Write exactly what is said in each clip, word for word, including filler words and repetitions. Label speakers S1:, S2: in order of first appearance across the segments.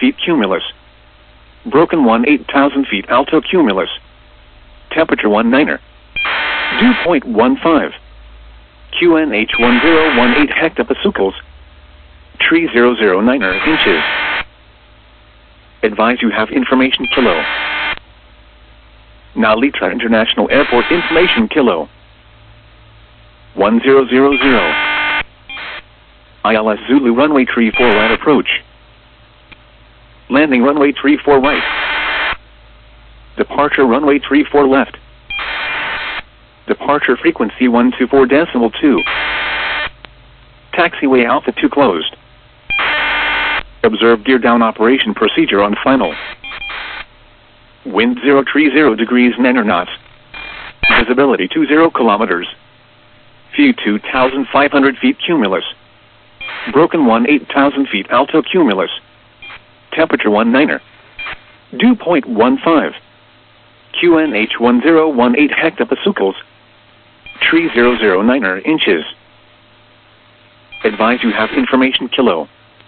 S1: feet cumulus. Broken one eight thousand feet alto cumulus. Temperature one niner. Dew point one five. Q N H one zero one eight hectopascals. Tree zero zero niner inches. Advise you have information kilo. Nalitra International Airport information kilo. one zero zero zero. I L S Zulu runway tree four right approach. Landing runway tree four right. Departure runway tree four left. Departure frequency one two four decimal two. Taxiway Alpha two closed. Observe gear down operation procedure on final. Wind zero three zero degrees niner knots. Visibility two zero kilometers. View two thousand five hundred feet cumulus. Broken one eight thousand feet alto cumulus. Temperature one niner. Dew point one five. Q N H one zero one eight hectopascals. Tree zero zero niner inches. Advise you have information kilo.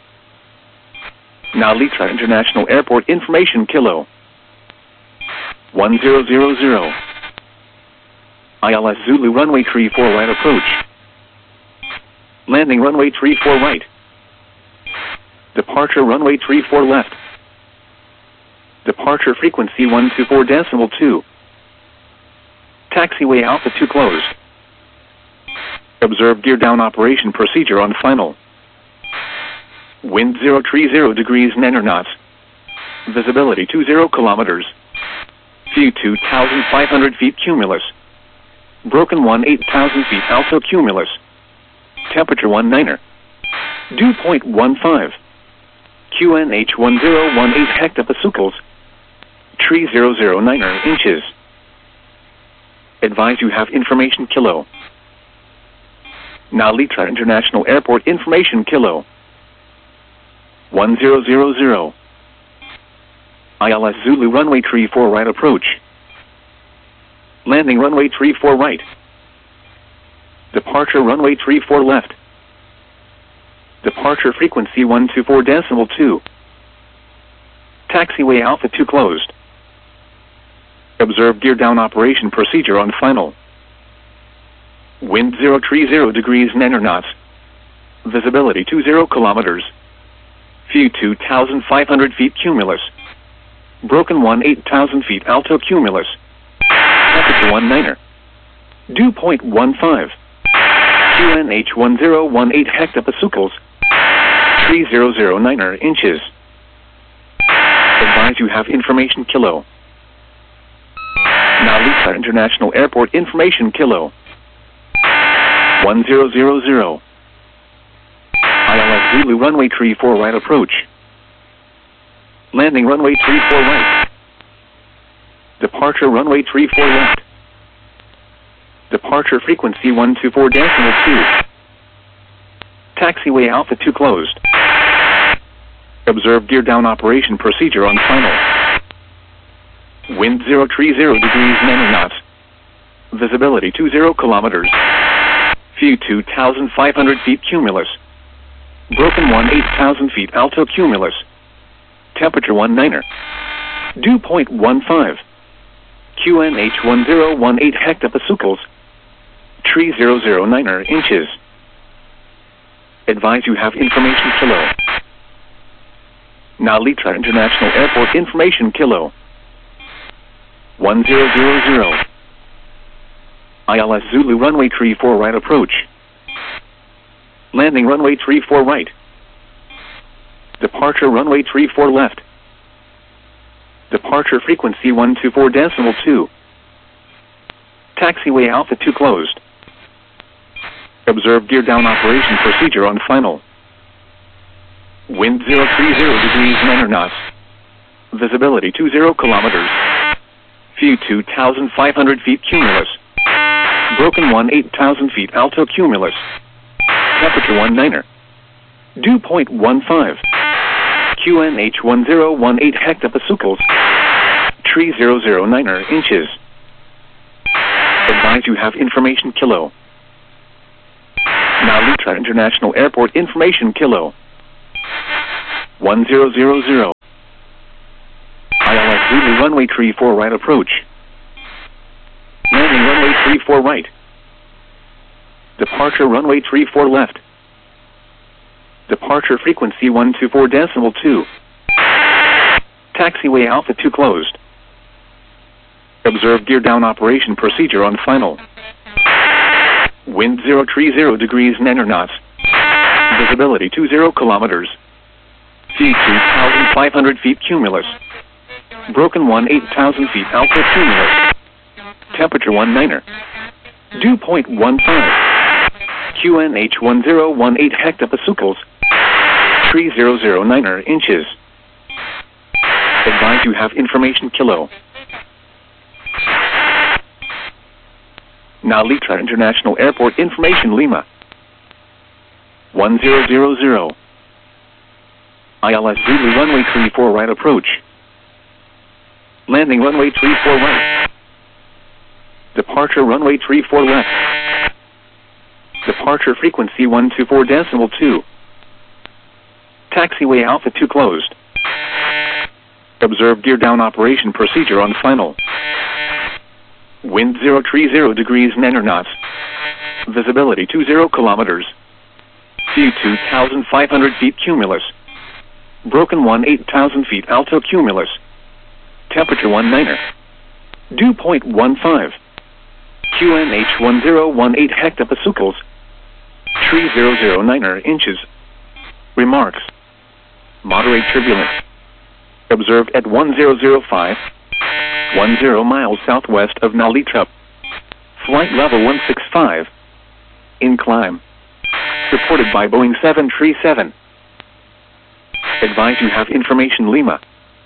S1: Nalitra International Airport information kilo. one zero zero zero. I L S Zulu runway tree four right approach. Landing runway tree four right. Departure runway tree four left. Departure frequency one two four decimal two. Taxiway Alpha two closed. Observe gear down operation procedure on final. Wind zero three zero degrees niner knots. Visibility two zero kilometers. View two thousand five hundred feet cumulus. Broken one eight thousand feet alto cumulus. Temperature one niner. Dew point one five. Q N H one zero one eight hectopascals. Tree zero zero niner inches. Advise you have information kilo. Nalitra International Airport information kilo. one zero zero zero. I L S Zulu runway tree four right approach. Landing runway tree four right. Departure runway tree four left. Departure frequency one two four decimal two. Taxiway Alpha two closed. Observe gear down operation procedure on final. Wind zero three zero degrees niner knots. Visibility two zero kilometers. View two thousand five hundred feet cumulus. Broken one eight thousand feet alto cumulus. Temperature one niner. Dew point one five. Q N H one zero one eight hectopascals. Tree zero zero niner inches. Advise you have information kilo. Nalitra International Airport information kilo. one zero zero zero. I L S Zulu runway tree four right approach. Landing runway tree four right. Departure runway tree four left. Departure frequency one two four decimal two. Taxiway Alpha two closed. Observe gear down operation procedure on final. Wind zero three zero degrees niner knots. Visibility two zero kilometers. View two thousand five hundred feet cumulus. Broken one eight thousand feet alto cumulus. Temperature one niner. Dew point one five. Q N H one zero one eight hectopascals. Tree zero zero niner inches. Advise you have information kilo. Nalitra International Airport information kilo. one zero zero zero. I L S Zulu runway tree four right approach. Landing runway tree four right. Departure runway tree four left. Departure frequency one two four decimal two. Taxiway Alpha two closed. Observe gear down operation procedure on final. Wind zero three zero degrees niner knots. Visibility two zero kilometers. View two thousand five hundred feet cumulus. Broken one eight thousand feet alto cumulus. Temperature one niner. Dew point one five. Q N H one zero one eight hectopascals. Tree zero zero niner inches. Advise you have information kilo. Nalitra International Airport information kilo. one zero zero zero. Zulu runway three four right approach. Landing runway three four right. Departure runway three four left. Departure frequency one two four decimal two. Taxiway Alpha two closed. Observe gear down operation procedure on final. Wind zero three zero degrees nine knots. Visibility two zero kilometers. Speed two thousand five hundred feet cumulus. Broken one eight thousand feet alpha cumulus. Temperature one niner. Dew point one five. Q N H one zero one eight hectopascals. three thousand niner inches. Advise you have information kilo. Nalitra International Airport information Lima. one zero zero zero. I L S Zulu runway three four right approach. Landing runway three four right. Departure runway three four left. Departure frequency one two four decimal two. Taxiway Alpha two closed. Observe gear down operation procedure on final. Wind zero three zero degrees nine knots. Visibility two zero kilometers. Speed two thousand five hundred feet cumulus. Broken one eight thousand feet alto cumulus. Temperature one niner. Dew point one five. Q N H one zero one eight hectopascals. three thousand niner inches. Remarks. Moderate turbulence. Observed at one zero zero five. ten miles southwest of Nalitra. Flight level one six five. In climb. Reported by Boeing seven three seven. Advise you have information Lima.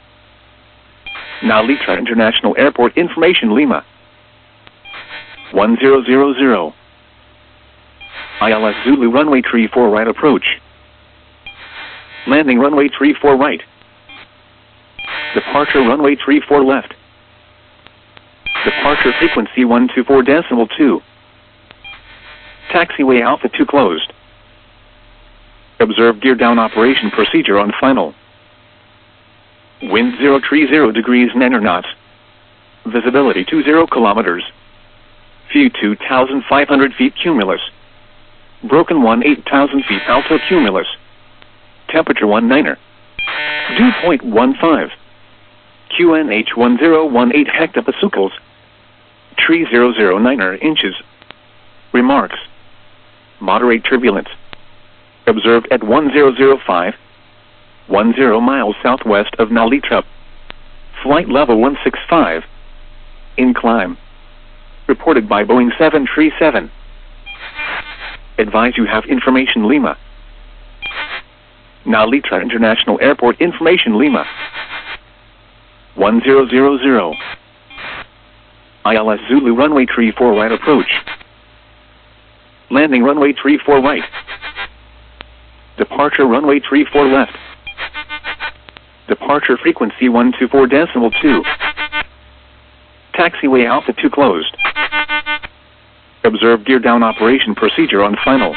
S1: Nalitra International Airport information Lima. one zero zero zero. I L S Zulu runway three four right approach. Landing runway three four right. Departure runway three four left. Departure frequency one two four decimal two. Taxiway Alpha two closed. Observe gear down operation procedure on final. Wind zero three zero degrees nine knots. Visibility two zero kilometers. View two thousand five hundred feet cumulus. Broken one eight thousand feet alto cumulus. Temperature one niner. Dew point one five. Q N H one zero one eight hectopascals. three thousand niner inches. Remarks. Moderate turbulence. Observed at one zero zero five. ten miles southwest of Nalitra. Flight level one six five. In climb. Reported by Boeing seven three seven. Advise you have information Lima. Nalitra International Airport information Lima. one zero zero zero. I L S Zulu runway three four right approach. Landing runway three four right. Departure runway three four left. Departure frequency one two four decimal two. Taxiway Alpha two closed. Observe gear down operation procedure on final.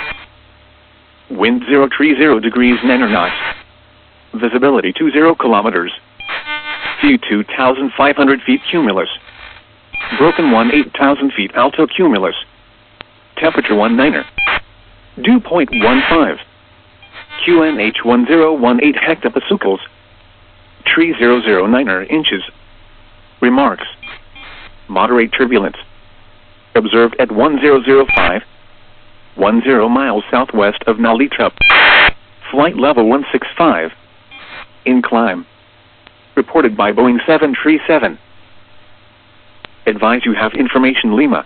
S1: Wind zero three zero degrees nine knots. Visibility two zero kilometers. View two thousand five hundred feet cumulus. Broken one eight thousand feet alto cumulus. Temperature one niner. Dew point one five. Q N H one zero one eight hectopascals. three thousand niner inches. Remarks. Moderate turbulence. Observed at one zero zero five. ten miles southwest of Nalitra. Flight level one six five. In climb. Reported by Boeing seven three seven. Advise you have information Lima.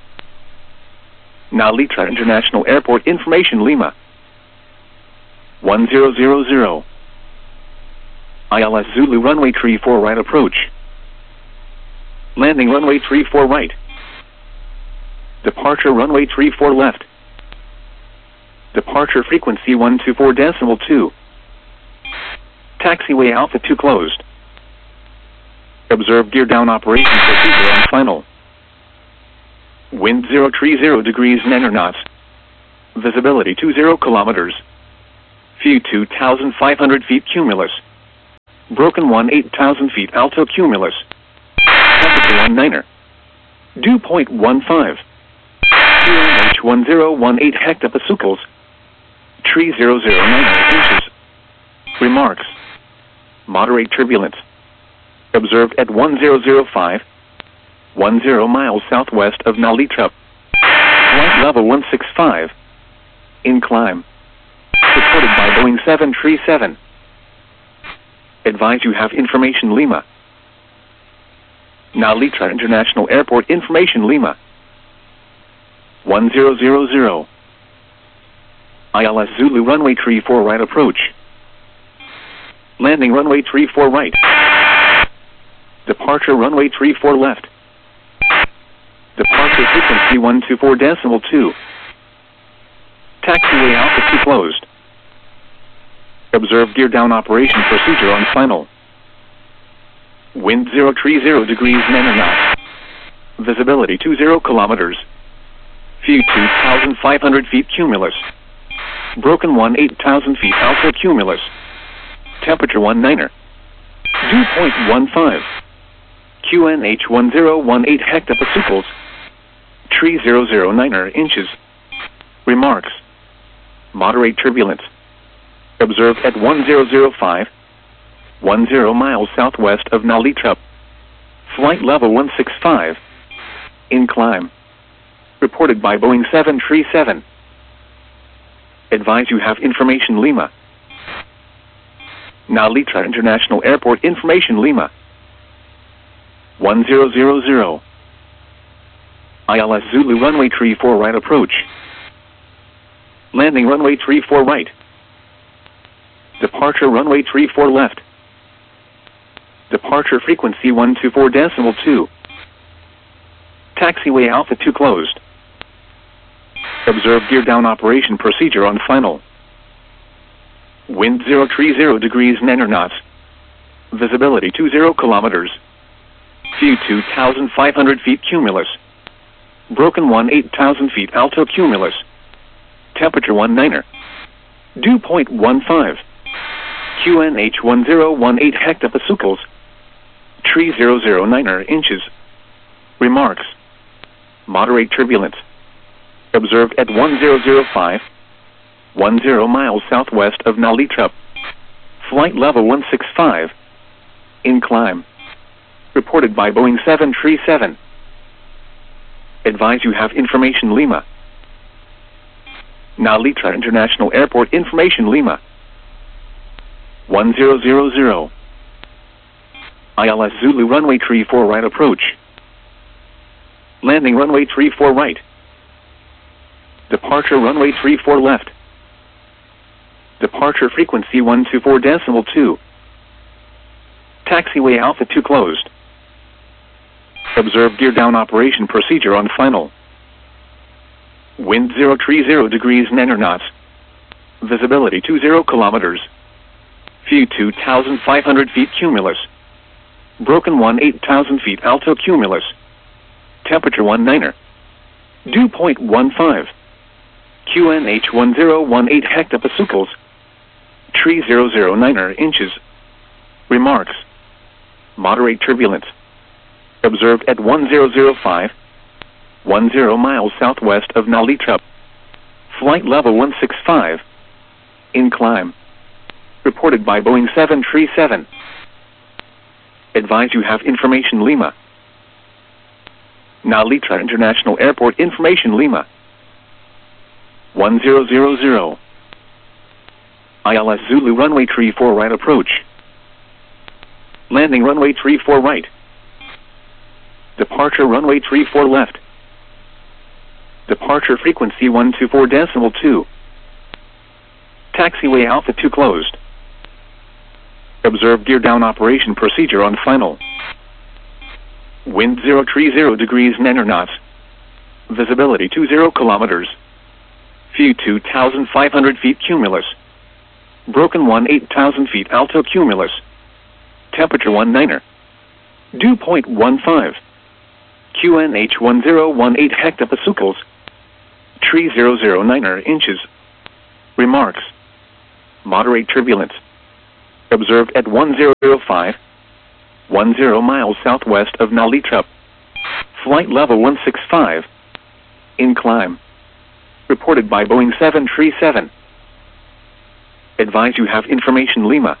S1: Nalitra International Airport information Lima. one zero zero zero. I L S Zulu runway three four right approach. Landing runway three four right. Departure runway three four left. Departure frequency one two four decimal two. Taxiway Alpha two closed. Observe gear down operation procedure on final. Wind zero three zero degrees nine knots. Visibility two zero kilometers. View two thousand five hundred feet cumulus. Broken one eight thousand feet alto cumulus. Temperature one niner. Dew point one five. Q N H one zero one eight hectopascals. Tree zero zero nine inches. Remarks. Moderate turbulence. Observed at one zero zero five. one zero miles southwest of Nalita. Flight level one six five. In climb. Reported by Boeing seven three seven. Advise you have information Lima. Nalita International Airport information Lima. one zero zero zero. I L S Zulu runway three four right approach. Landing runway three four right. Departure runway three four left. Departure frequency one two four decimal two. Taxiway Alpha two closed. Observe gear down operation procedure on final. Wind zero three zero degrees nine knots. Visibility two zero kilometers. View two thousand five hundred feet cumulus. Broken one eight thousand feet alto cumulus. Temperature one niner. Dew point one five. Q N H one zero one eight hectopascals. Tree zero zero niner inches. Remarks. Moderate turbulence. Observed at one zero zero five. one zero miles southwest of Nalita. Flight level one six five. In climb. Reported by Boeing seven three seven. Advise you have information Lima. Nalita International Airport information Lima. one zero zero zero. I L S Zulu runway three four right approach. Landing runway three four right. Departure runway three four left. Departure frequency one two four decimal two. Taxiway Alpha two closed. Observe gear down operation procedure on final. Wind zero three zero degrees nine knots. Visibility two zero kilometers. View two thousand five hundred feet cumulus. Broken one eight thousand feet alto cumulus. Temperature one niner. Dew point one five. Q N H one zero one eight hectopascals. Tree zero zero niner inches. Remarks. Moderate turbulence. Observed at one zero zero five. one zero miles southwest of Nalita. Flight level one six five. In climb. Reported by Boeing seven three seven. Advise you have information Lima. Nalita International Airport information Lima. one zero zero zero. I L S Zulu runway three four right approach. Landing runway three four right. Departure runway three four left. Departure frequency one two four decimal two. Taxiway Alpha two closed. Observe gear down operation procedure on final. Wind zero three zero degrees nine knots. Visibility two zero kilometers. View two thousand five hundred feet cumulus. Broken one eight thousand feet alto cumulus. Temperature one niner. Dew point one five. Q N H one zero one eight hectopascals. Tree zero zero niner inches. Remarks. Moderate turbulence. Observed at one zero zero five. one zero miles southwest of Nalita. Flight level one six five. In climb. Reported by Boeing seven three seven. Advise you have information Lima. Nalita International Airport information Lima. one zero zero zero. I L S Zulu runway three four right approach. Landing runway three four right. Departure runway three four left. Departure frequency one two four decimal two. Taxiway Alpha two closed. Observe gear down operation procedure on final. Wind zero three zero degrees nine knots. Visibility two zero kilometers. View two thousand five hundred feet cumulus. Broken one eight thousand feet alto cumulus. Temperature one niner. Dew point one five. Q N H one zero one eight hectopascals. Tree zero zero niner inches. Remarks. Moderate turbulence. Observed at one zero zero five, one zero miles southwest of Nalita. Flight level one six five. In climb. Reported by Boeing seven three seven. Advise you have information Lima.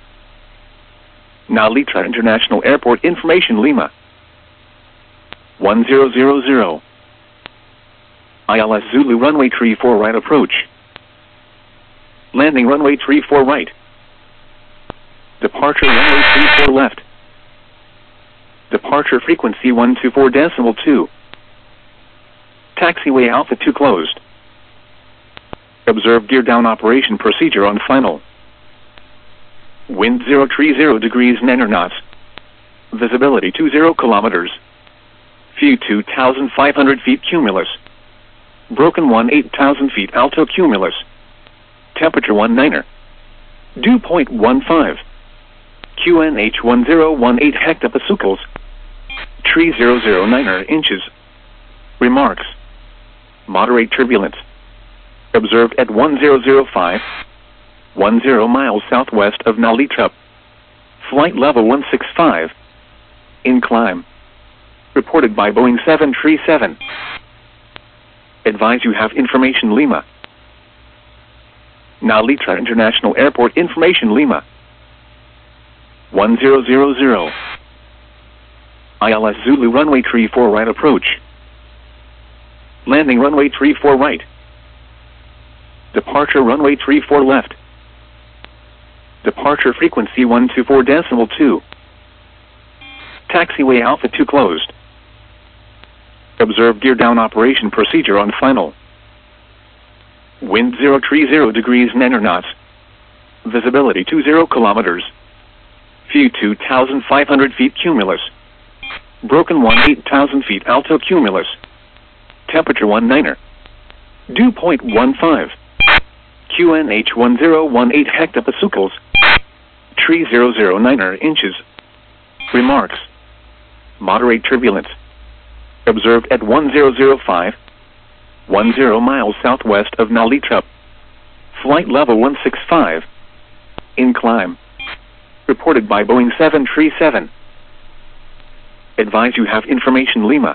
S1: Nalita International Airport information Lima. one zero zero zero. I L S Zulu runway three four right approach. Landing runway three four right. Departure runway three four left. Departure frequency one two four decimal two. Taxiway Alpha two closed. Observe gear down operation procedure on final. Wind zero three zero degrees nine knots. Visibility two zero kilometers. View two thousand five hundred feet cumulus. Broken one eight thousand feet alto cumulus. Temperature one niner. Dew point one five. Q N H one zero one eight hectopascals. Tree zero zero niner inches. Remarks. Moderate turbulence. Observed at one zero zero five, one zero miles southwest of Nalita. Flight level one six five. In climb. Reported by Boeing seven three seven. Advise you have information Lima. Nalita International Airport information Lima. one zero zero zero. I L S Zulu runway three four right approach. Landing runway three four right. Departure runway three four left. Departure frequency one two four decimal two. Taxiway Alpha two closed. Observe gear down operation procedure on final. Wind zero three zero degrees nine knots. Visibility two zero kilometers. View two thousand five hundred feet cumulus. Broken one eight thousand feet alto cumulus. Temperature one niner. Dew point one five. Q N H one zero one eight hectopascals. Tree zero zero niner inches. Remarks. Moderate turbulence. Observed at one zero zero five, one zero miles southwest of Nalita. Flight level one six five. In climb. Reported by Boeing seven three seven. Advise you have information Lima.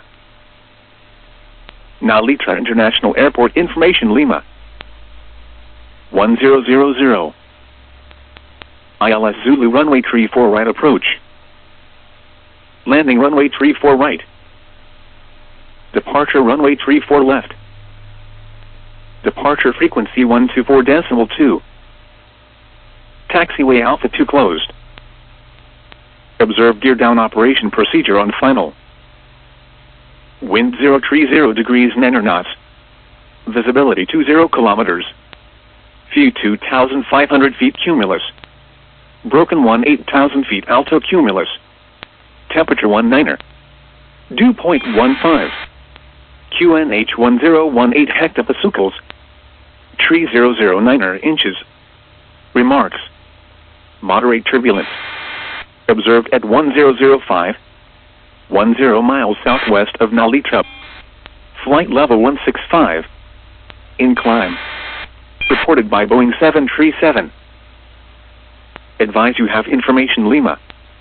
S1: Nalita International Airport information Lima. one zero zero zero. I L S Zulu runway three four right approach. Landing runway three four right. Departure runway three four left. Departure frequency one two four decimal two. Taxiway Alpha two closed. Observe gear down operation procedure on final. Wind zero three zero degrees nine knots. Visibility two zero kilometers. View two thousand five hundred feet cumulus. Broken one eight thousand feet alto cumulus. Temperature one niner. Dew point one five. Q N H one zero one eight hectopascals. Tree zero zero niner inches. Remarks. Moderate turbulence. Observed at one zero zero five, one zero miles southwest of Nalita. Flight level one six five. In climb. Reported by Boeing seven three seven. Advise you have information Lima.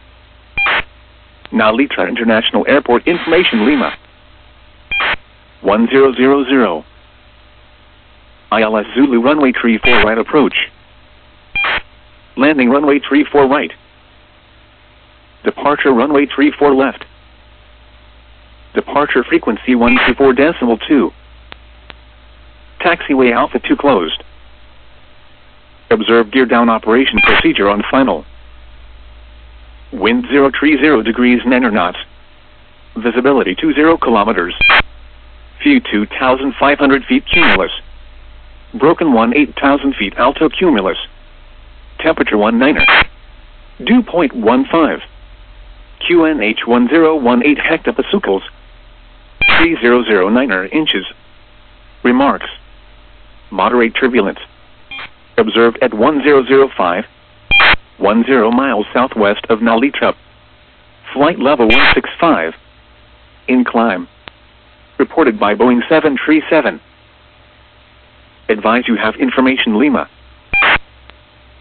S1: Nalita International Airport information Lima. one zero zero zero. I L S Zulu runway three four right approach. Landing runway three four right. Departure runway three four left. Departure frequency one two four decimal two. Taxiway Alpha two closed. Observe gear down operation procedure on final. Wind zero three zero degrees nine knots. Visibility two zero kilometers. View two thousand five hundred feet cumulus. Broken one eight thousand feet alto cumulus. Temperature one niner. Dew point one five. Q N H one zero one eight hectopascals. Tree zero zero niner inches. Remarks. Moderate turbulence. Observed at one zero zero five, one zero miles southwest of Nalita. Flight level one six five. In climb. Reported by Boeing seven three seven. Advise you have information Lima.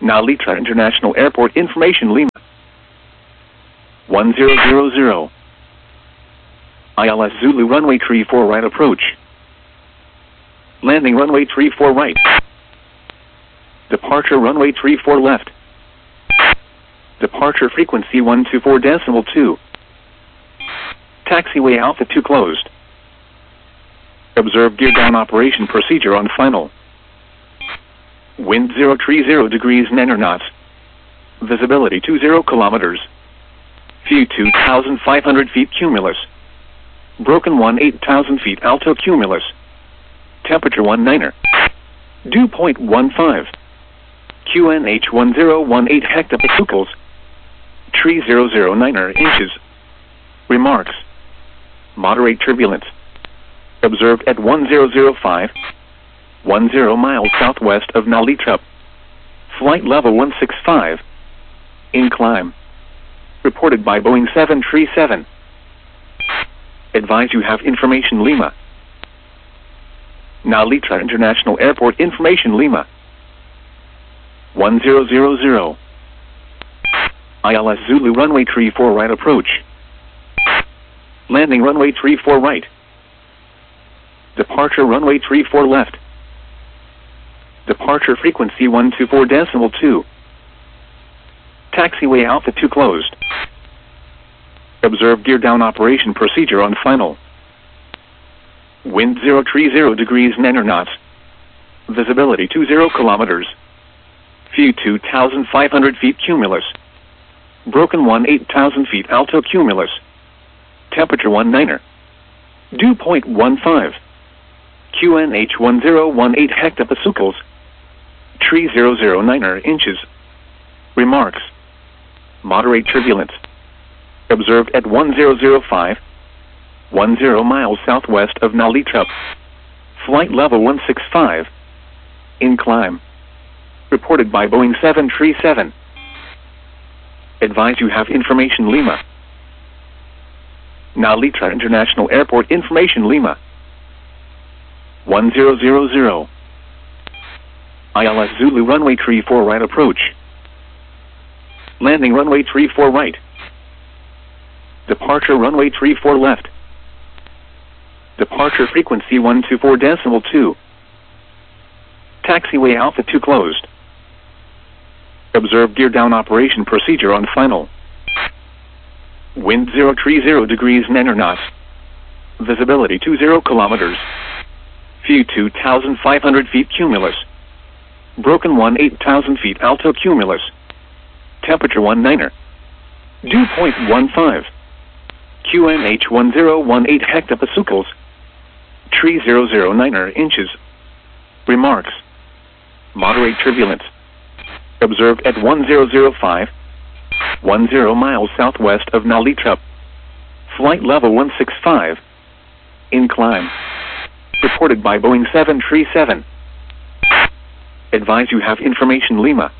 S1: Nalita International Airport information Lima. one zero zero zero. I L S Zulu runway three four right approach. Landing runway three four right. Departure runway three four left. Departure frequency one two four decimal two. Taxiway Alpha two closed. Observe gear down operation procedure on final. Wind zero three zero degrees nine knots. Visibility two zero kilometers. View two thousand five hundred feet cumulus. Broken one eight thousand feet alto cumulus. Temperature one niner. Dew point one five. Q N H one zero one eight hectopascals. Tree zero zero niner inches. Remarks. Moderate turbulence. Observed at one zero zero five. one zero miles southwest of Nalita. Flight level one six five. In climb. Reported by Boeing seven three seven. Advise you have information Lima. Nalita International Airport information Lima. one zero zero zero. I L S Zulu runway three four right approach. Landing runway three four right. Departure runway three four left. Departure frequency one two four decimal two. Taxiway Alpha two closed. Observe gear down operation procedure on final. Wind zero three zero degrees nine knots. Visibility two zero kilometers. View two thousand five hundred feet cumulus. Broken one eight thousand feet alto cumulus. Temperature one niner. Dew point one five. Q N H one zero one eight hectopascals. Tree zero zero niner inches. Remarks. Moderate turbulence. Observed at one zero zero five. one zero miles southwest of Nalita. Flight level one six five. In climb. Reported by Boeing seven three seven. Advise you have information Lima. Nalita International Airport information Lima. one zero zero zero. I L S Zulu runway three four right approach. Landing runway three four right. Departure runway three four left. Departure frequency one two four decimal two. Taxiway Alpha two closed. Observe gear down operation procedure on final. Wind zero three zero degrees nine knots. Visibility two zero kilometers. View two thousand five hundred feet cumulus. Broken one eight thousand feet alto cumulus. Temperature one niner. Dew point one five. Q N H one zero one eight hectopascals. Tree zero zero niner inches. Remarks. Moderate turbulence. Observed at one zero zero five. one zero miles southwest of Nalita. Flight level one six five. In climb. Reported by Boeing seven three seven. Advise you have information Lima.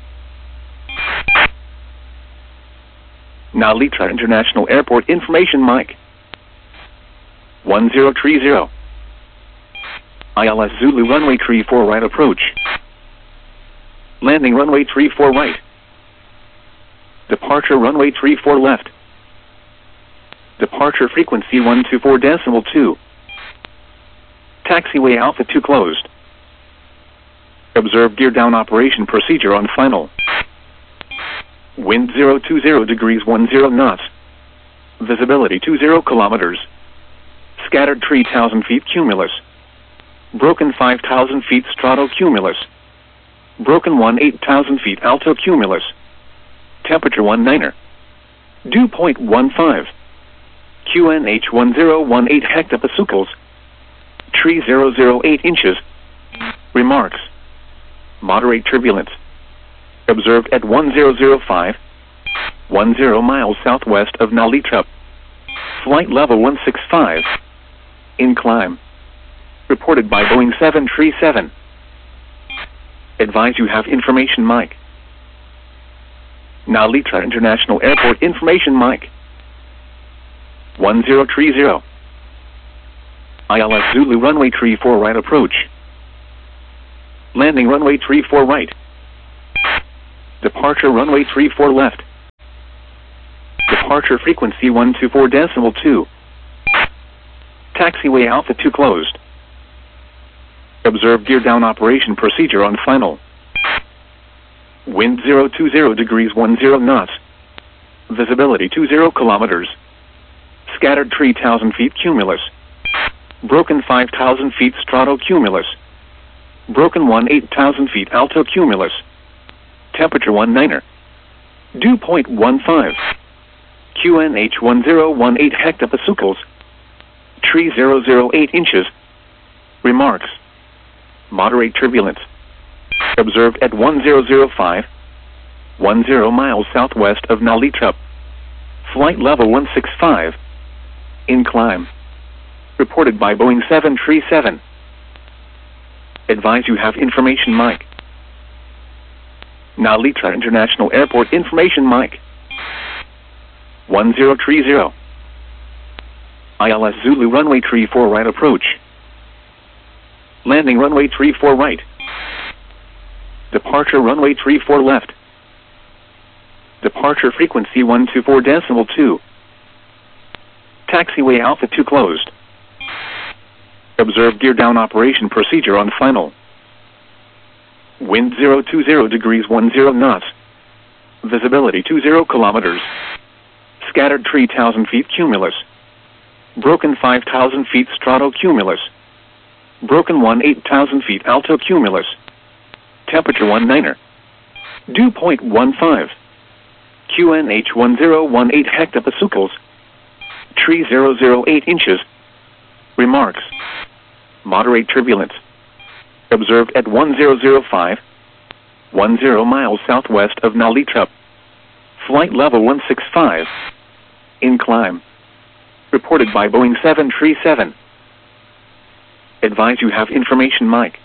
S1: Nalita International Airport information Mike. one zero three zero. I L S Zulu runway three four right approach. Landing runway three four right. Departure runway three four left. Departure frequency one two four decimal two. Taxiway Alpha two closed. Observe gear down operation procedure on final. Wind zero two zero degrees one zero knots. Visibility two zero kilometers. Scattered three thousand feet cumulus. Broken five thousand feet stratocumulus. Broken one eight thousand feet alto cumulus. Temperature one niner. Dew point one five. Q N H one zero one eight hectopascals. Tree zero zero eight inches. Remarks. Moderate turbulence. Observed at one zero zero five. one zero miles southwest of Nalita. Flight level one six five. In climb. Reported by Boeing seven three seven. Advise you have information Mike. Nalita International Airport information Mike. one zero three zero. I L S Zulu runway three four right approach. Landing runway three four right. Departure runway three four left. Departure frequency one two four decimal two. Taxiway Alpha two closed. Observe gear down operation procedure on final. Wind zero two zero degrees one zero knots. Visibility two zero kilometers. Scattered three thousand feet cumulus. Broken five thousand feet stratocumulus. Broken one eight thousand feet altocumulus. Temperature one niner. Dew point one five. Q N H one zero one eight hectopascals. Tree zero zero eight inches. Remarks. Moderate turbulence. Observed at one zero zero five. ten miles southwest of Nalita. Flight level one six five. In climb. Reported by Boeing seven three seven. Advise you have information mic. Nalita International Airport information mic. one zero three zero. I L S Zulu runway three four right approach. Landing runway three four right. Departure runway three four left. Departure frequency one two four decimal two. Taxiway Alpha two closed. Observe gear down operation procedure on final. Wind zero two zero degrees one zero knots. Visibility two zero kilometers. Scattered three thousand feet cumulus. Broken five thousand feet stratocumulus. Broken one eight thousand feet altocumulus. Temperature one niner. Dew point one five. Q N H one zero one eight hectopascals. Tree zero zero eight inches. Remarks. Moderate turbulence. Observed at one zero zero five. ten miles southwest of Nalita. Flight level one six five. In climb. Reported by Boeing seven three seven. Advise you have information mic.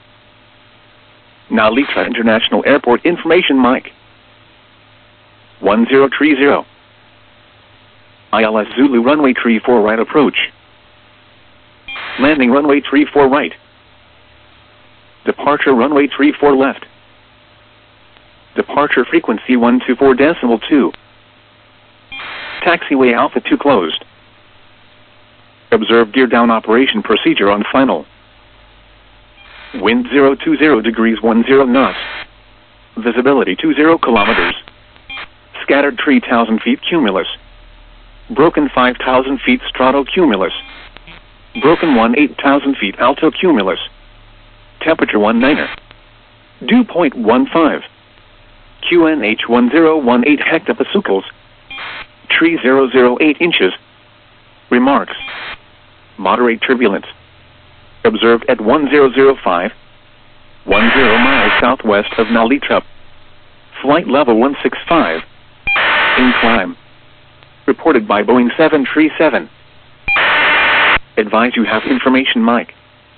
S1: Nalita International Airport information mic. one zero three zero. I L S Zulu runway three four right approach. Landing runway three four right. Departure runway three four left. Departure frequency one two four decimal two. Taxiway Alpha two closed. Observe gear down operation procedure on final. Wind zero two zero degrees one zero knots. Visibility two zero kilometers. Scattered three thousand feet cumulus. Broken five thousand feet stratocumulus. Broken one eight thousand feet altocumulus. Temperature one niner. Dew point one five. Q N H one zero one eight hectopascals. Tree zero zero eight inches. Remarks. Moderate turbulence. Observed at one zero zero five. ten miles southwest of Nalita. Flight level one six five. In climb. Reported by Boeing seven three seven. Advise you have information mic.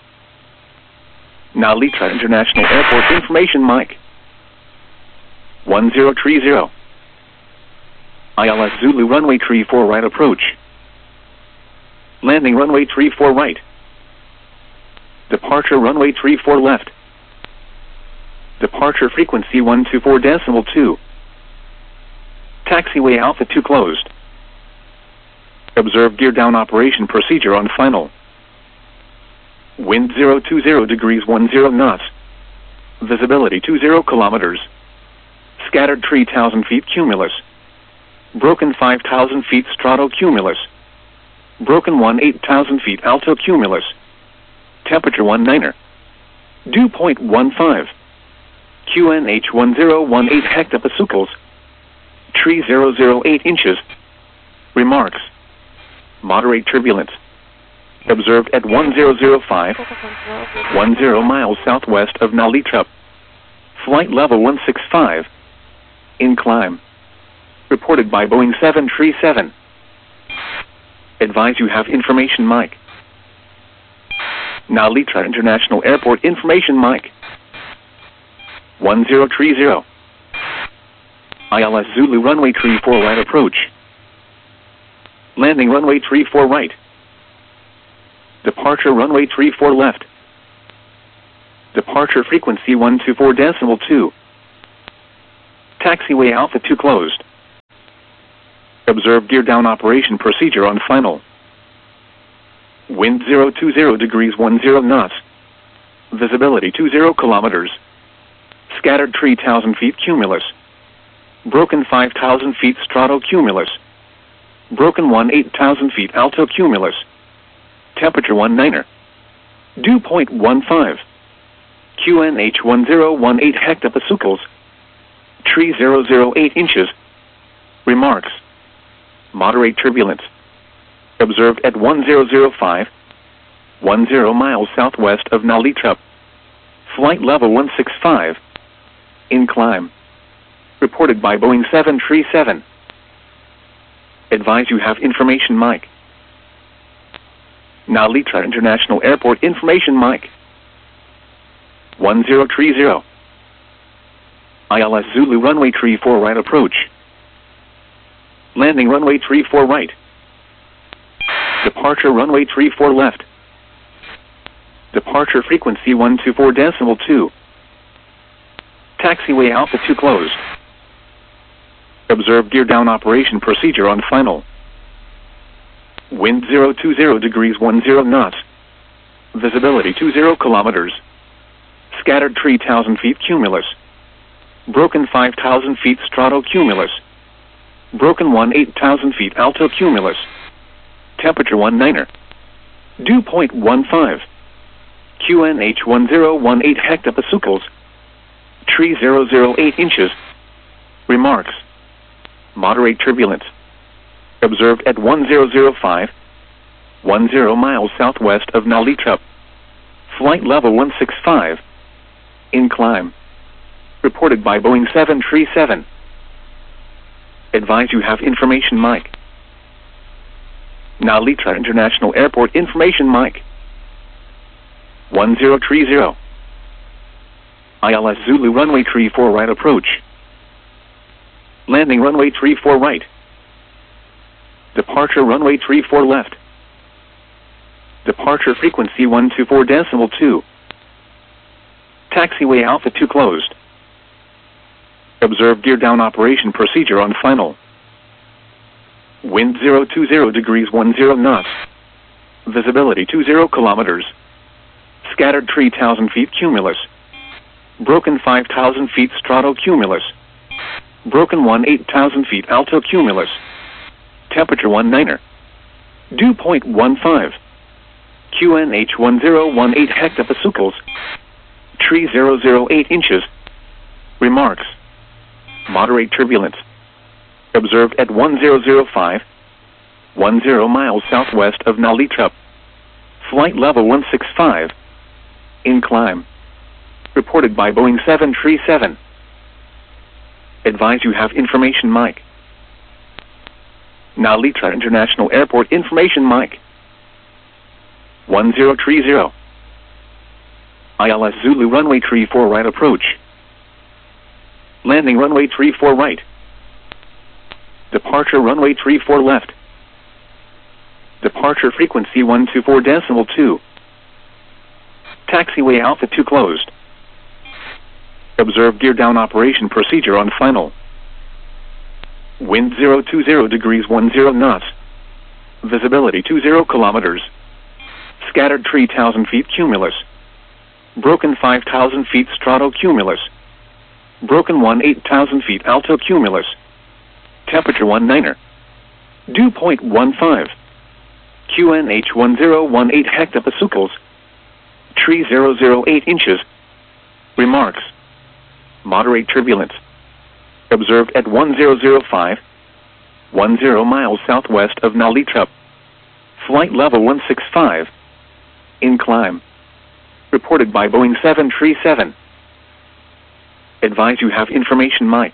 S1: Nalita International Airport information mic. one zero three zero. I L S Zulu runway three four right approach. Landing runway three four right. Departure runway three four left. Departure frequency one two four decimal two. Taxiway Alpha two closed. Observe gear down operation procedure on final. Wind zero two zero degrees one zero knots. Visibility two zero kilometers. Scattered three thousand feet cumulus. Broken five thousand feet stratocumulus. Broken one eight thousand feet altocumulus. Temperature one niner. Dew point one five. Q N H one zero one eight hectopascals. Tree zero zero eight inches. Remarks. Moderate turbulence. Observed at one zero zero five. ten miles southwest of Nalita. Flight level one six five. In climb. Reported by Boeing seven three seven. Advise you have information mic. Nalita International Airport information mic. one zero three zero. I L S Zulu runway three four right approach. Landing runway three four right. Departure runway three four left. Departure frequency one two four decimal two. Taxiway Alpha two closed. Observe gear down operation procedure on final. Wind zero two zero degrees one zero knots. Visibility two zero kilometers. Scattered three thousand feet cumulus. Broken five thousand feet stratocumulus. Broken one eight thousand feet altocumulus. Temperature one niner. Dew point one five. Q N H one zero one eight hectopascals. Tree zero zero eight inches. Remarks. Moderate turbulence. Observed at one zero zero five. ten miles southwest of Nalita. Flight level one six five. In climb. Reported by Boeing seven three seven. Advise you have information mic. Nalita International Airport information mic. one zero three zero. I L S Zulu runway three four right approach. Landing runway three four right. Departure runway three four left. Departure frequency one two four decimal two. Taxiway Alpha two closed. Observe gear down operation procedure on final. Wind zero two zero degrees one zero knots. Visibility two zero kilometers. Scattered three thousand feet cumulus. Broken five thousand feet stratocumulus. Broken one eight thousand feet altocumulus. Temperature one niner. Dew point one five. Q N H one zero one eight hectopascals. Tree zero zero eight inches. Remarks. Moderate turbulence. Observed at one zero zero five. ten miles southwest of Nalita. Flight level one six five. In climb. Reported by Boeing seven three seven. Advise you have information mic. Nalita International Airport information mic. one zero three zero. I L S Zulu runway three four right approach. Landing runway three four right. Departure runway three four left. Departure frequency one two four decimal two. Taxiway Alpha two closed. Observe gear down operation procedure on final. Wind zero two zero degrees one zero knots. Visibility two zero kilometers. Scattered three thousand feet cumulus. Broken five thousand feet stratocumulus. Broken one eight thousand feet altocumulus. Temperature one niner. Dew point one five. Q N H one zero one eight hectopascals. Tree zero zero eight inches. Remarks. Moderate turbulence. Observed at one zero zero five. ten miles southwest of Nalita. Flight level one six five. In climb. Reported by Boeing seven three seven. Advise you have information mic. Nalita International Airport information mic. one zero three zero. I L S Zulu runway three four right approach. Landing runway three four right. Departure runway three four left. Departure frequency one two four decimal two. Taxiway Alpha two closed. Observe gear down operation procedure on final. Wind zero two zero degrees one zero knots. Visibility two zero kilometers. Scattered three thousand feet cumulus. Broken five thousand feet stratocumulus. Broken one eight thousand feet altocumulus. Temperature one niner. Dew point one five. Q N H one zero one eight hectopascals. Tree zero zero eight inches. Remarks. Moderate turbulence. Observed at one zero zero five. ten miles southwest of Nalita. Flight level one six five. In climb. Reported by Boeing seven three seven. Advise you have information mic.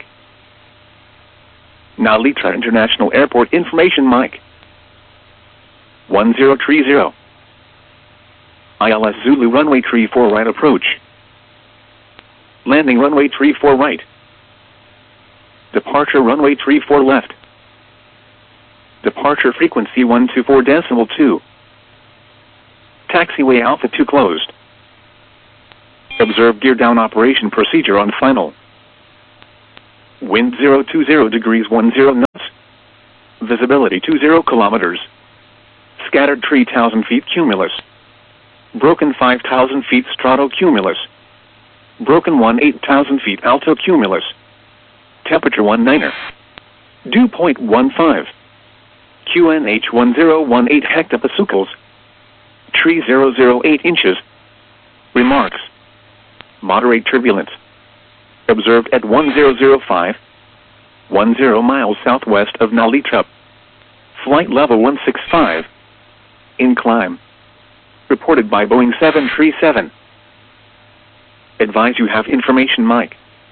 S1: Nalita International Airport information mic. one zero three zero. I L S Zulu runway three four right approach. Landing runway three four right. Departure runway three four left. Departure frequency one two four decimal two. Taxiway Alpha two closed. Observe gear down operation procedure on final. Wind zero two zero degrees one zero knots. Visibility two zero kilometers. Scattered three thousand feet cumulus. Broken five thousand feet stratocumulus. Broken one eight thousand feet altocumulus. Temperature one niner. Dew point one five. Q N H one zero one eight hectopascals. Tree zero zero eight inches. Remarks. Moderate turbulence. Observed at one zero zero five. ten miles southwest of Nalita. Flight level one six five. In climb. Reported by Boeing seven three seven. Advise you have information mic.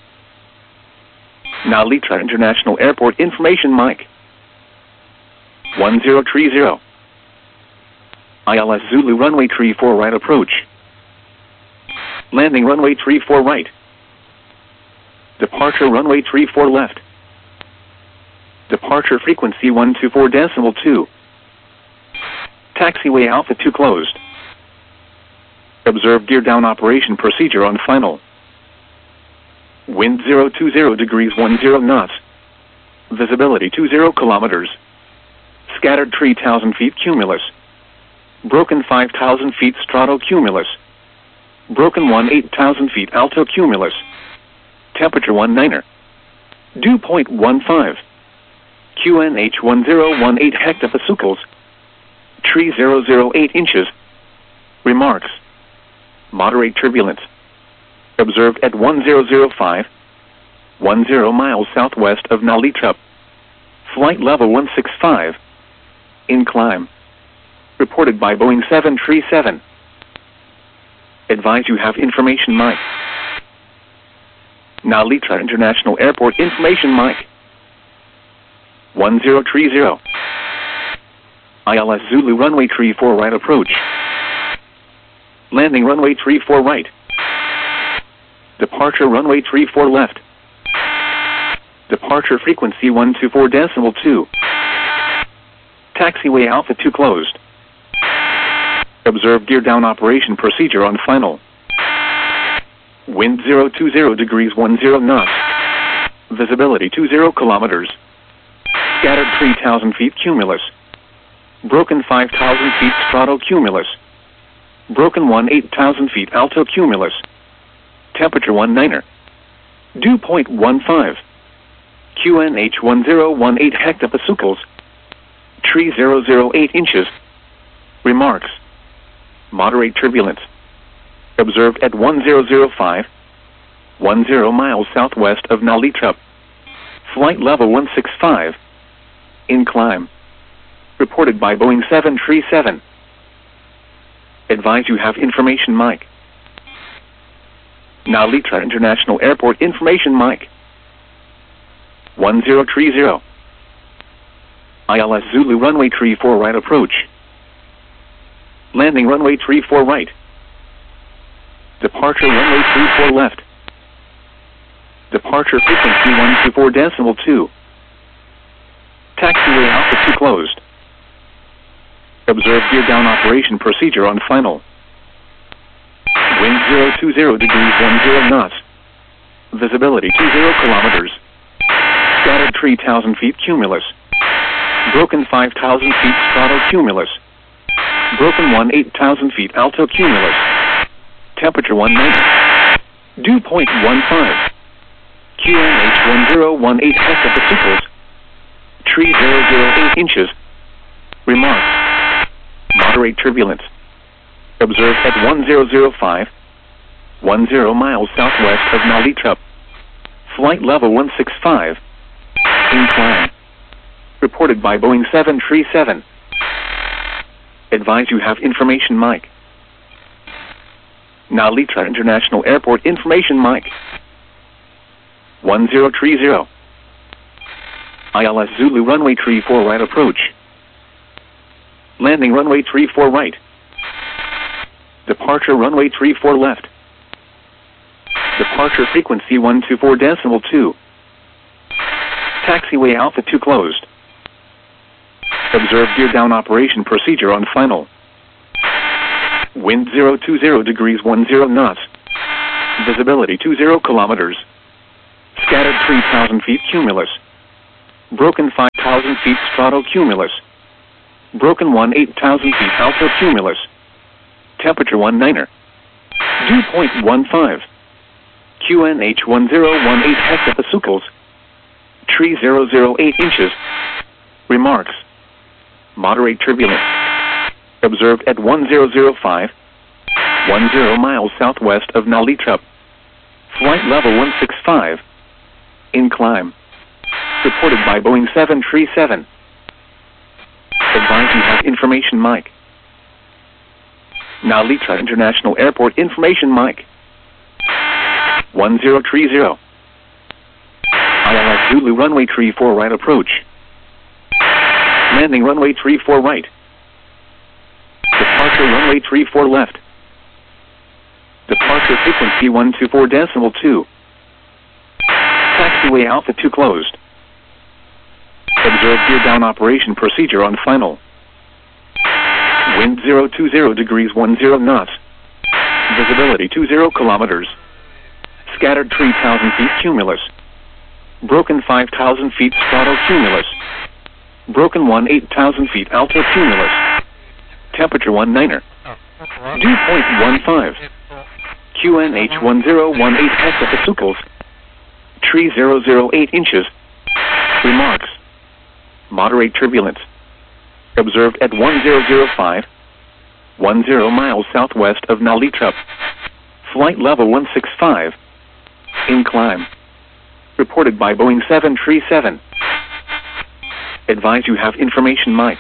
S1: Nalita International Airport information mic. one zero three zero. I L S Zulu runway three four right approach. Landing runway three four right. Departure runway three four left. Departure frequency one two four decimal two. Taxiway Alpha two closed. Observe gear down operation procedure on final. Wind zero two zero degrees one zero knots. Visibility two zero kilometers. Scattered three thousand feet cumulus. Broken five thousand feet stratocumulus. Broken one eight thousand feet altocumulus. Temperature one niner. Dew point one five. Q N H one zero one eight hectopascals. Tree zero zero eight inches. Remarks. Moderate turbulence. Observed at one zero zero five. ten miles southwest of Nalita. Flight level one six five. In climb. Reported by Boeing seven three seven. Advise you have information mic. Nalita International Airport information mic. one zero three zero. I L S Zulu runway three four right approach. Landing runway three four right. Departure runway three four left. Departure frequency one two four decimal two. Taxiway Alpha two closed. Observe gear down operation procedure on final. Wind zero two zero degrees one zero knots. Visibility two zero kilometers. Scattered three thousand feet cumulus. Broken five thousand feet stratocumulus. Broken one eight thousand feet altocumulus. Temperature one niner. Dew point one five. Q N H one zero one eight hectopascals. Tree zero zero eight inches. Remarks. Moderate turbulence. Observed at one zero zero five. ten miles southwest of Nalita. Flight level one six five. In climb. Reported by Boeing seven three seven. Advise you have information mic. Nalita International Airport information mic. one zero three zero. I L S Zulu runway three four right approach. Landing runway three four right. Departure runway three four left. Departure frequency one two four decimal two. Taxiway Alpha two closed. Observe gear down operation procedure on final. Wind zero two zero degrees one zero knots. Visibility two zero kilometers. Scattered three thousand feet cumulus. Broken five thousand feet stratocumulus. Broken one eight thousand feet altocumulus. Temperature one niner. Dew point one five. Q N H one zero one eight hectopascals. Tree zero zero eight inches. Remarks. Moderate turbulence. Observed at one zero zero five. ten miles southwest of Nalita. Flight level one six five. In climb. Reported by Boeing seven three seven. Advise you have information mic. Nalita International Airport information mic. one zero three zero. I L S Zulu runway three four right approach. Landing runway three four right. Departure runway three four left. Departure frequency one two four decimal two. Taxiway Alpha two closed. Observe gear down operation procedure on final. Wind zero two zero degrees one zero knots. Visibility two zero kilometers. Scattered three thousand feet cumulus. Broken five thousand feet stratocumulus. Broken one eight thousand feet altocumulus. Temperature one niner. Dew point one five. Q N H one zero one eight hectopascals. Tree zero zero eight inches. Remarks. Moderate turbulence. Observed at one zero zero five. ten miles southwest of Nalitra. Flight level one six five. In climb. Reported by Boeing seven three seven. Advise you have information mic. Nalitra International Airport information mic. one zero three zero. I L S Zulu runway three four right approach. Landing runway three four right. Departure runway three four left. Departure frequency one two four decimal two. Taxiway Alpha two closed. Observe gear down operation procedure on final. Wind zero two zero degrees ten knots. Visibility two zero kilometers. Scattered three thousand feet cumulus. Broken five thousand feet stratocumulus. Broken one eight thousand feet altocumulus. Temperature one niner. Dew point one five. Q N H one zero one eight hectopascals. Tree zero zero eight inches. Remarks. Moderate turbulence. Observed at one zero zero five. ten miles southwest of Nalitra. Flight level one six five. In climb. Reported by Boeing seven three seven. Advise you have information mic.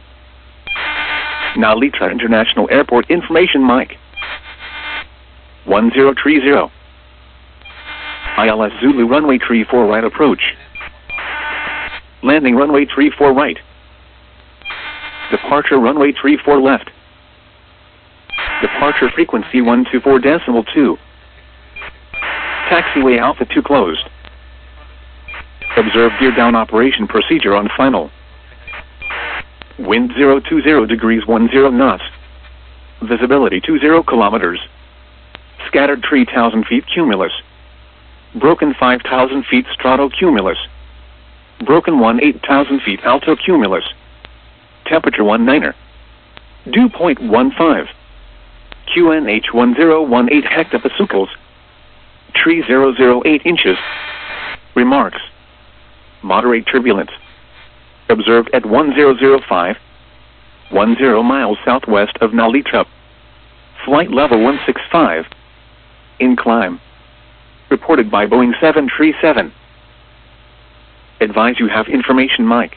S1: Nalitra International Airport information mic. one zero three zero. I L S Zulu runway three four right approach. Landing runway three four right. Departure runway three four left. Departure frequency one two four decimal two. Taxiway Alpha two closed. Observe gear down operation procedure on final. Wind zero two zero degrees ten knots. Visibility two zero kilometers. Scattered three thousand feet cumulus. Broken five thousand feet stratocumulus. Broken one eight thousand feet altocumulus. Temperature one niner. Dew point one five. Q N H one zero one eight hectopascals. Tree zero zero eight inches. Remarks. Moderate turbulence. Observed at one zero zero five. ten miles southwest of Nalitra. Flight level one six five. In climb. Reported by Boeing seven three seven. Advise you have information mic.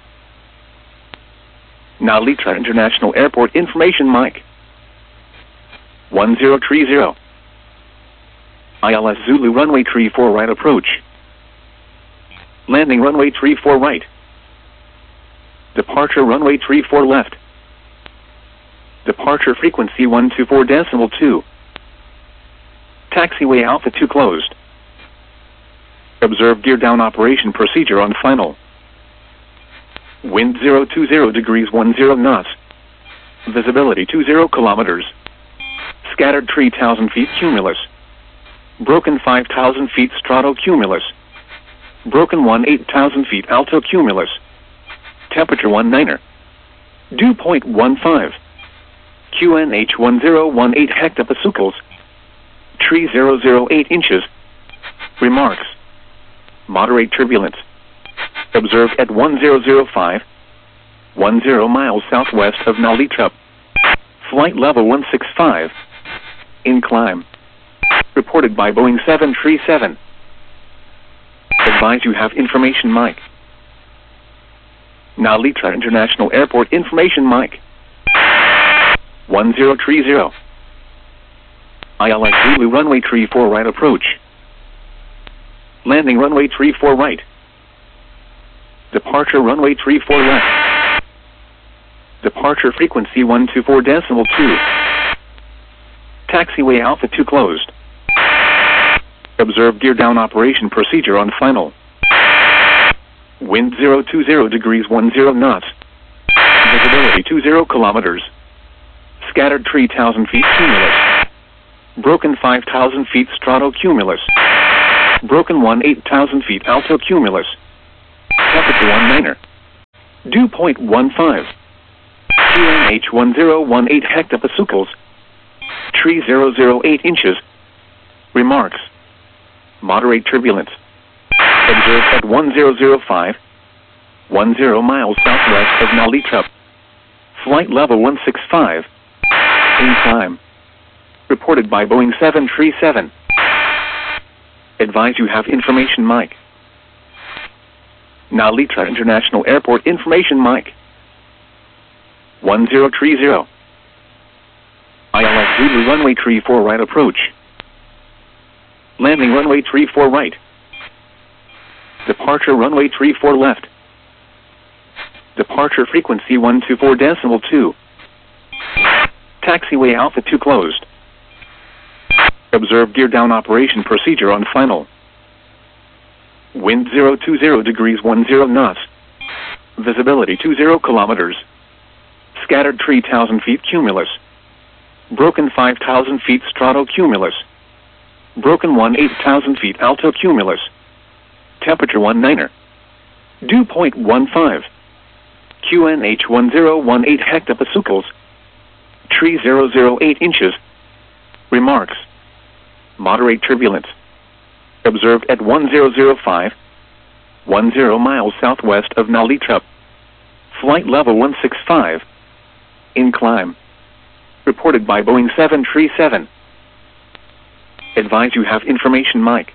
S1: Nalitra International Airport information mic. one zero three zero. I L S Zulu runway three four right approach. Landing runway three four right. Departure runway three four left. Departure frequency one two four decimal two. Taxiway Alpha two closed. Observe gear down operation procedure on final. Wind zero two zero degrees ten knots. Visibility two zero kilometers. Scattered three thousand feet cumulus. Broken five thousand feet stratocumulus. Broken one eight thousand feet altocumulus. Temperature one niner. Dew point one five. Q N H one zero one eight hectopascals. Tree zero zero eight inches. Remarks. Moderate turbulence. Observed at one zero zero five. ten miles southwest of Nalitra. Flight level one six five. In climb. Reported by Boeing seven three seven. Advise you have information mic. Nalitra International Airport information mic. one zero three zero. I L S Zulu runway three four right approach. Landing runway three four right. Departure runway three four left. Departure frequency one two four decimal two. Taxiway Alpha two closed. Observe gear down operation procedure on final. Wind zero two zero degrees ten knots. Visibility two zero kilometers. Scattered three thousand feet cumulus. Broken five thousand feet stratocumulus. Broken one eight thousand feet alto cumulus. Temperature one niner. Dew point one five. Q N H one zero one eight hectopascals. Tree zero zero eight inches. Remarks. Moderate turbulence. Observed at one zero zero five. ten miles southwest of Nalita. Flight level one six five. In climb. Reported by Boeing seven three seven. Advise you have information mic. Nalita International Airport information mic. one zero three zero. I L S Zulu runway three four right approach. Landing runway three four right. Departure runway three four left. Departure frequency one two four decimal two. Taxiway Alpha two closed. Observe gear down operation procedure on final. Wind zero two zero degrees ten knots. Visibility two zero kilometers. Scattered three thousand feet cumulus. Broken five thousand feet stratocumulus. Broken one eight thousand feet alto cumulus. Temperature one niner. Dew point one five. Q N H one zero one eight hectopascals. Tree zero zero eight inches. Remarks. Moderate turbulence. Observed at one zero zero five. ten miles southwest of Nalita. Flight level one six five. In climb. Reported by Boeing seven three seven. Advise you have information mic.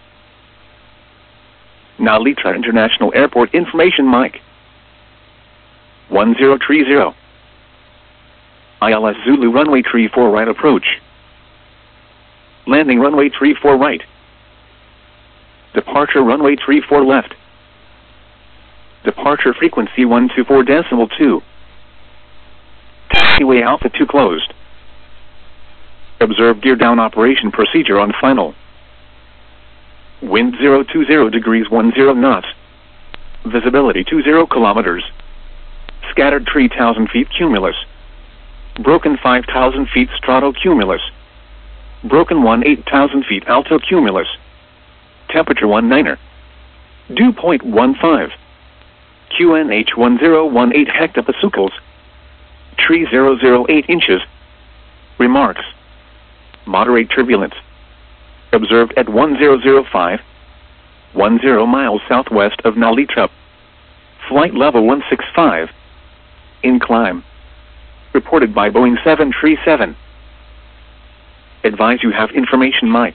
S1: Nalita International Airport information mic. one zero three zero. I L S Zulu runway three four right approach. Landing runway three four right. Departure runway three four left. Departure frequency one two four decimal two. Taxiway Alpha two closed. Observe gear down operation procedure on final. Wind zero two zero degrees ten knots. Visibility two zero kilometers. Scattered three thousand feet cumulus. Broken five thousand feet stratocumulus. Broken one eight thousand feet alto cumulus. Temperature one niner. Dew point one five. Q N H one zero one eight hectopascals. Tree zero zero eight inches. Remarks. Moderate turbulence. Observed at one zero zero five. ten miles southwest of Nalita. Flight level one six five. In climb. Reported by Boeing seven three seven. Advise you have information mic.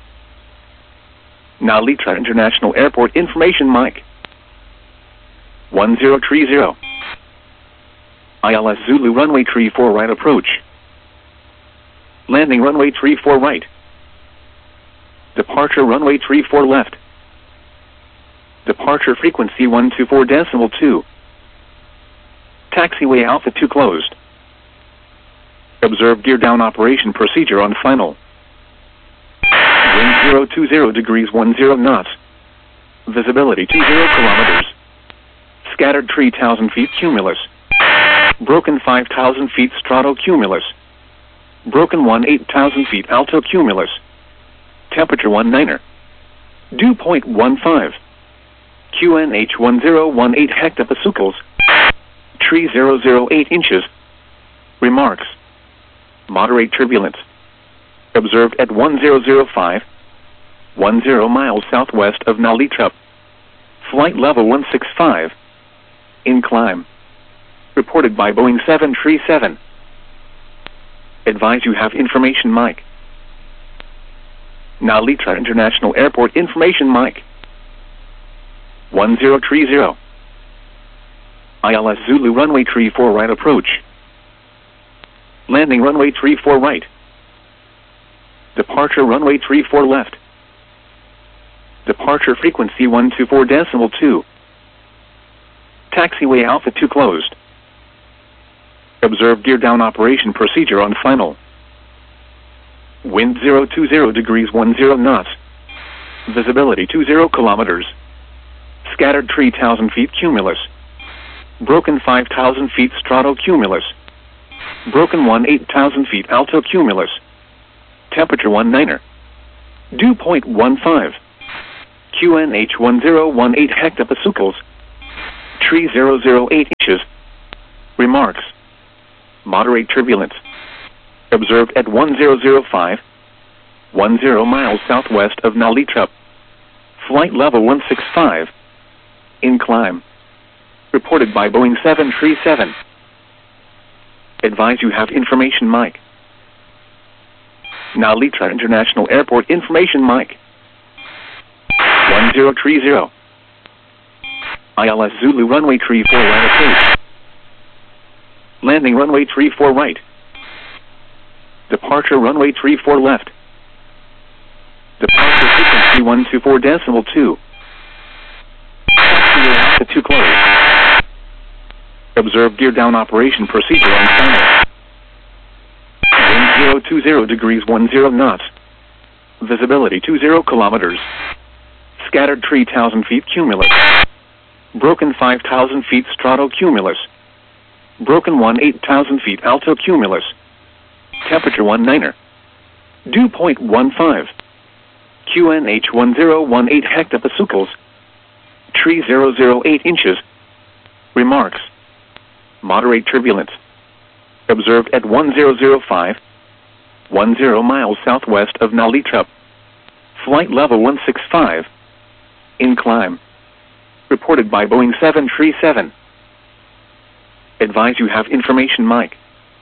S1: Nalita International Airport information mic. one zero three zero. I L S Zulu runway three four right approach. Landing runway three four right. Departure runway three four left. Departure frequency one two four decimal two. Taxiway Alpha two closed. Observe gear down operation procedure on final. Wind zero two zero degrees ten knots. Visibility two zero kilometers. Scattered three thousand feet cumulus. Broken five thousand feet stratocumulus. Broken one eight thousand feet alto cumulus. Temperature one niner. Dew point one five. Q N H one zero one eight hectopascals. Tree zero zero eight inches. Remarks. Moderate turbulence. Observed at one zero zero five. ten miles southwest of Nalita. Flight level one six five. In climb. Reported by Boeing seven three seven. Advise you have information mic. Nalita International Airport information mic. one zero three zero. I L S Zulu runway three four right approach. Landing runway three four right. Departure runway three four left. Departure frequency one two four decimal two. Taxiway Alpha two closed. Observe gear down operation procedure on final. Wind zero two zero degrees ten knots. Visibility two zero kilometers. Scattered three thousand feet cumulus. Broken five thousand feet stratocumulus. Broken one eight thousand feet alto cumulus. Temperature one niner. Dew point one five. Q N H one zero one eight hectopascals. Tree zero zero eight inches. Remarks. Moderate turbulence. Observed at one zero zero five, one zero miles southwest of Nalitra. Flight level one six five. In climb. Reported by Boeing seven three seven. Advise you have information mic. Nalitra International Airport information mic. one zero three zero. I L S Zulu runway three four right approach. Landing runway three four right. Departure runway three four left. Departure frequency one two four decimal two. Taxi two close. Observe gear down operation procedure on final. Wind zero two zero degrees one zero knots. Visibility two zero kilometers. Scattered three thousand feet cumulus. Broken five thousand feet stratocumulus. Broken one eight thousand feet altocumulus. Temperature one niner. Dew point one five. Q N H one zero one eight hectopascals. Tree zero zero eight inches. Remarks. Moderate turbulence. Observed at one zero zero five, one zero miles southwest of Nalitra. Flight level one six five. In climb. Reported by Boeing seven three seven. Advise you have information mic.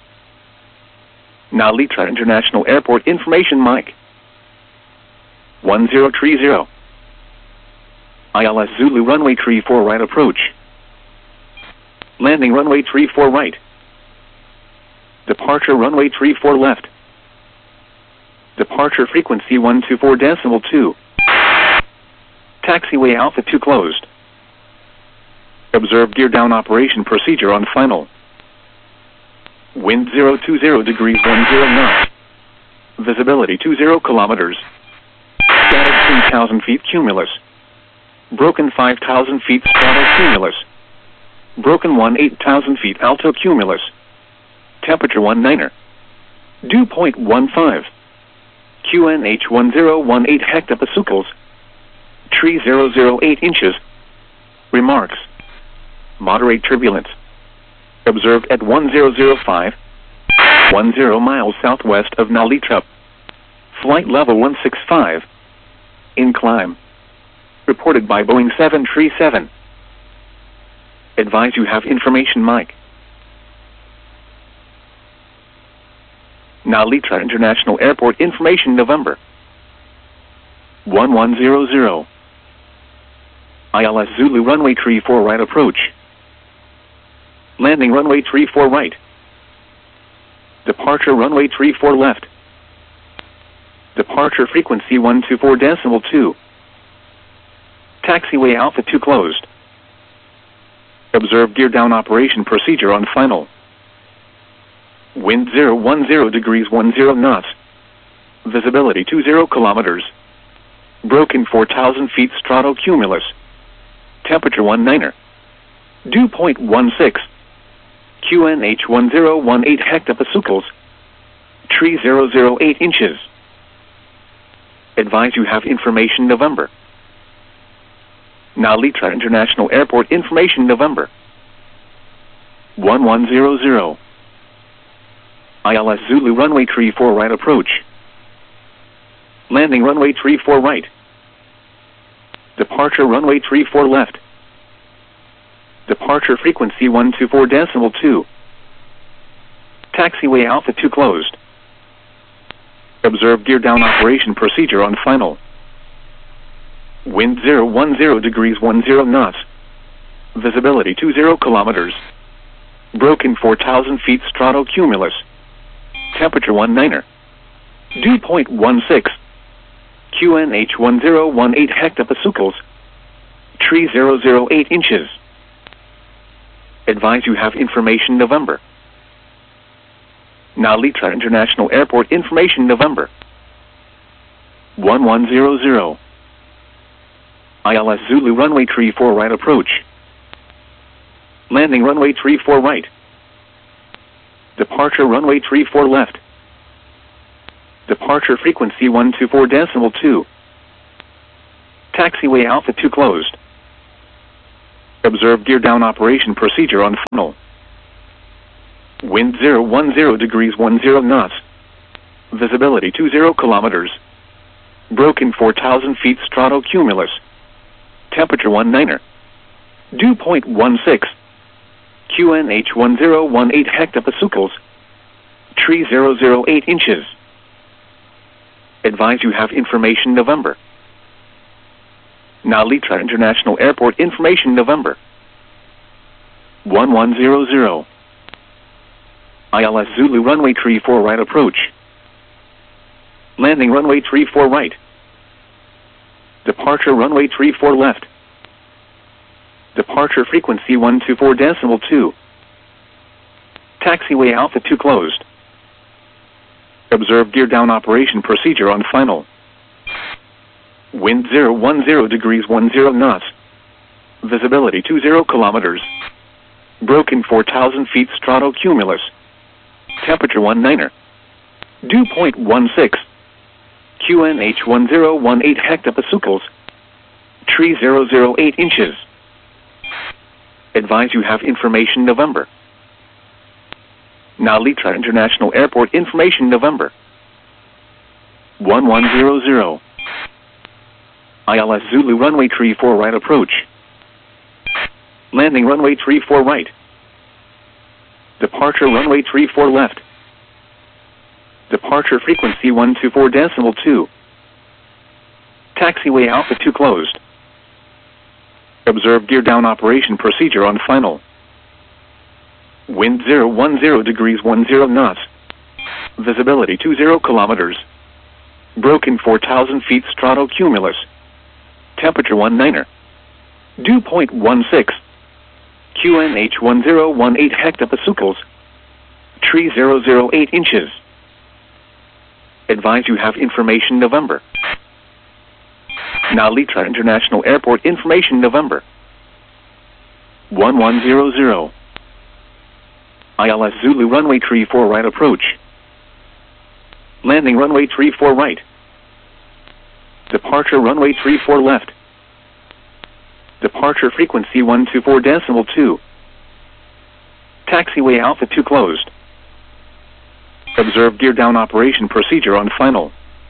S1: Nalitra International Airport information mic. one zero three zero. I L S Zulu runway three four right approach. Landing runway three four right. Departure runway three four left. Departure frequency one two four decimal two. Taxiway Alpha two closed. Observe gear down operation procedure on final. Wind zero two zero degrees one zero knots. Visibility two zero kilometers. Scattered three thousand feet cumulus. Broken five thousand feet stratocumulus. Broken one eight thousand feet altocumulus. Temperature one niner. Dew point one five. Q N H one zero one eight hectopascals. Tree zero zero eight inches. Remarks. Moderate turbulence. Observed at one zero zero five, one zero miles southwest of Nalitra. Flight level one six five. In climb. Reported by Boeing seven three seven. Advise you have information mic. Nalitra International Airport information November. one one zero zero. I L S Zulu runway three four right approach. Landing runway three four right. Departure runway three four left. Departure frequency one two four decimal two. Taxiway Alpha two closed. Observe gear down operation procedure on final. Wind zero one zero degrees one zero knots. Visibility two zero kilometers. Broken four thousand feet stratocumulus. Temperature one niner. Dew point one six. Q N H one zero one eight hectopascals. Tree zero zero eight inches. Advise you have information November. Nalitra International Airport information November. one one zero zero. I L S Zulu runway three four right approach. Landing runway three four right. Departure runway three four left. Departure frequency one two four decimal two. Taxiway Alpha two closed. Observe gear down operation procedure on final. Wind zero one zero degrees one zero knots. Visibility two zero kilometers. Broken four thousand feet stratocumulus. Temperature one niner. Dew point one six. Q N H one zero one eight hectopascals. Tree zero zero eight inches. Advise you have information November. Nalitra International Airport information November. one one zero zero. I L S Zulu runway three four right approach. Landing runway three four right. Departure runway three four left. Departure frequency one two four decimal two. Taxiway Alpha two closed. Observe gear down operation procedure on funnel. Wind zero one zero degrees one zero knots. Visibility two zero kilometers. Broken four thousand feet stratocumulus. Temperature one niner. Dew point one six. Q N H one zero one eight hectopascals. Tree zero zero eight inches. Advise you have information November. Nalitra International Airport information November. one one zero zero. I L S Zulu runway tree four right approach. Landing runway tree four right. Departure runway tree four left. Departure frequency one two four decimal two. Taxiway Alpha two closed. Observe gear down operation procedure on final. Wind zero one zero degrees one zero knots. Visibility two zero kilometers. Broken four thousand feet stratocumulus. Temperature one niner. Dew point one six. Q N H one zero one eight hectopascals. Tree zero zero eight inches. Advise you have information November. Nalitra International Airport information November. one one zero zero. I L S Zulu runway tree four right approach. Landing runway tree four right. Departure runway tree four left. Departure frequency one two four decimal two. Taxiway Alpha two closed. Observe gear down operation procedure on final. Wind zero one zero degrees one zero knots. Visibility two zero kilometers. Broken four thousand feet stratocumulus. Temperature one niner. Dew point one six. Q N H one zero one eight hectopascals. Tree zero zero eight inches. Advise you have information November. Nalitra International Airport information November. one one zero zero. I L S Zulu runway tree four right approach. Landing runway tree four right. Departure runway tree four left. Departure frequency one two four decimal two. Taxiway Alpha two closed. Observe gear down operation procedure on final.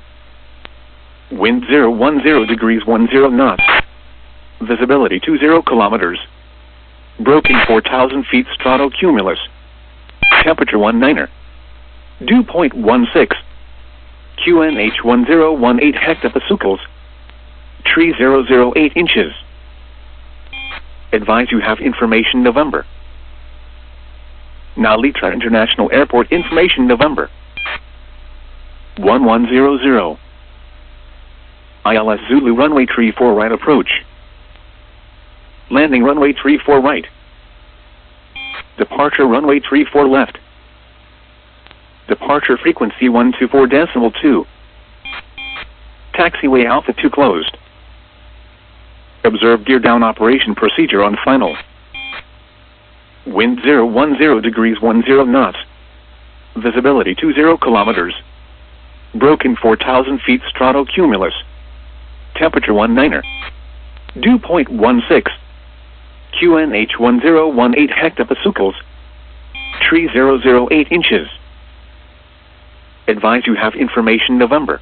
S1: Wind zero one zero degrees one zero knots. Visibility two zero kilometers. Broken four thousand feet stratocumulus. Temperature one niner. Dew point one six. Q N H one zero one eight hectopascals. Tree zero zero eight inches. Advise you have information November. Nalitra International Airport information November. one one zero zero. I L S Zulu runway tree four right approach. Landing runway tree four right. Departure runway tree four left. Departure frequency one two four decimal two. Taxiway Alpha two closed. Observe gear down operation procedure on final. Wind zero one zero degrees one zero knots. Visibility two zero kilometers. Broken four thousand feet stratocumulus. Temperature one niner. Dew point one six. Q N H one zero one eight hectopascals. Tree zero zero eight inches. Advise you have information November.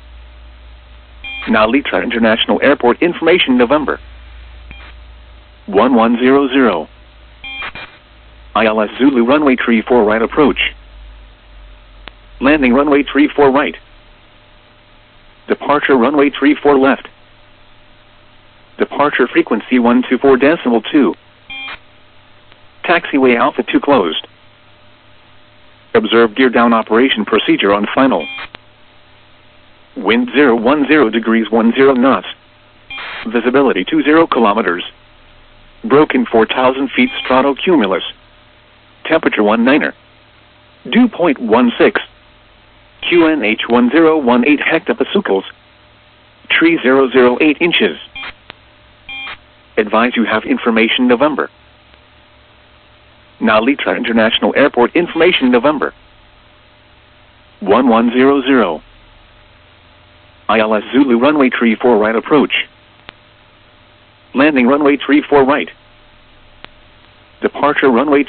S1: Nalitra International Airport information November. one one zero zero. I L S Zulu runway tree four right approach. Landing runway tree four right. Departure runway tree four left. Departure frequency one two four decimal two. Taxiway Alpha two closed. Observe gear down operation procedure on final. Wind zero one zero degrees one zero knots. Visibility two zero kilometers. Broken four thousand feet stratocumulus. Temperature one niner. Dew point one six. Q N H one zero one eight hectopascals. Tree zero zero eight inches. Advise you have information November. Nalitra International Airport information November. one one zero zero. I L S Zulu runway tree four right approach. Landing runway three four right. Departure runway